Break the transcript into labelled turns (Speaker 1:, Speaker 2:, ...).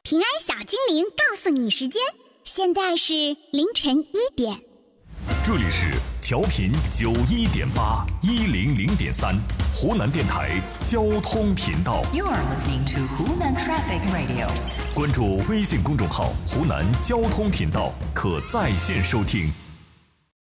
Speaker 1: 平安小精灵告诉你时间，现在是凌晨1点。
Speaker 2: 这里是调频91.8、100.3湖南电台交通频道。
Speaker 3: You are listening to Hunan Traffic Radio。
Speaker 2: 关注微信公众号“湖南交通频道”，可在线收听。